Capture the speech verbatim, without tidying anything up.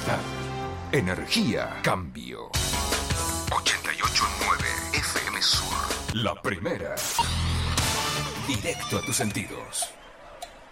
libertad. Energía, cambio. ochenta y ocho punto nueve F M Sur. La primera. Directo a tus sentidos.